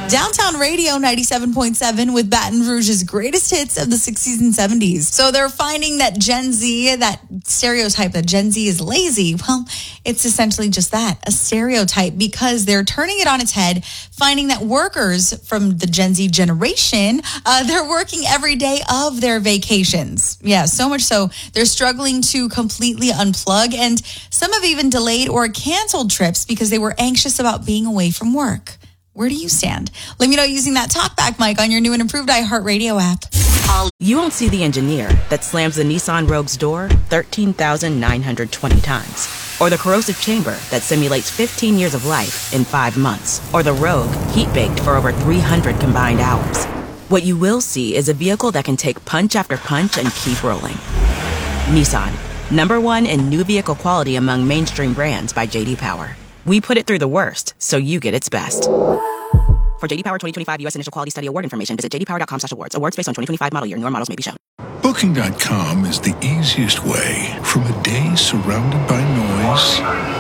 Downtown Radio 97.7 with Baton Rouge's greatest hits of the 60s and 70s. So they're finding that Gen Z, that stereotype that Gen Z is lazy, well, it's essentially just that, a stereotype, because they're turning it on its head, finding that workers from the Gen Z generation, they're working every day of their vacations. Yeah, so much so they're struggling to completely unplug, and some have even delayed or canceled trips because they were anxious about being away from work. Where do you stand? Let me know using that talkback mic on your new and improved iHeartRadio app. You won't see the engineer that slams the Nissan Rogue's door 13,920 times. Or the corrosive chamber that simulates 15 years of life in 5 months. Or the Rogue heat-baked for over 300 combined hours. What you will see is a vehicle that can take punch after punch and keep rolling. Nissan, #1 in new vehicle quality among mainstream brands by J.D. Power. We put it through the worst, so you get its best. For J.D. Power 2025 U.S. Initial Quality Study Award information, visit jdpower.com/awards. Awards based on 2025 model year. Newer models may be shown. Booking.com is the easiest way from a day surrounded by noise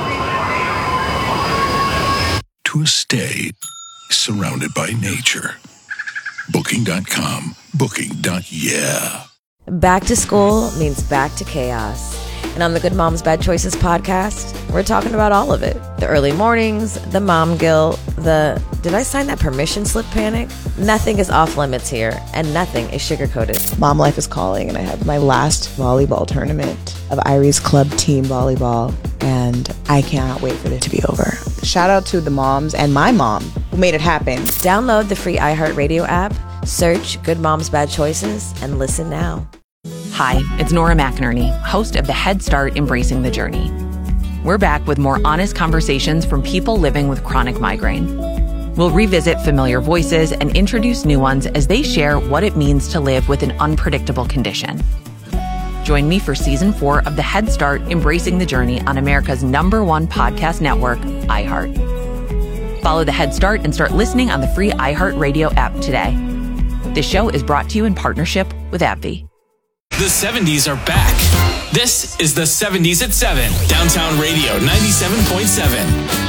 to a stay surrounded by nature. Booking.com. Booking.yeah. Back to school means back to chaos. And on the Good Moms Bad Choices podcast, we're talking about all of it. The early mornings, the mom guilt, the did I sign that permission slip panic? Nothing is off limits here, and nothing is sugar-coated. Mom life is calling, and I have my last volleyball tournament of Irie's Club Team Volleyball, and I cannot wait for it to be over. Shout out to the moms and my mom who made it happen. Download the free iHeartRadio app, search Good Moms Bad Choices, and listen now. Hi, it's Nora McInerney, host of the Head Start Embracing the Journey. We're back with more honest conversations from people living with chronic migraine. We'll revisit familiar voices and introduce new ones as they share what it means to live with an unpredictable condition. Join me for Season 4 of the Head Start Embracing the Journey on America's #1 podcast network, iHeart. Follow the Head Start and start listening on the free iHeartRadio app today. This show is brought to you in partnership with AbbVie. The 70s are back. This is the 70s at 7. Downtown Radio 97.7.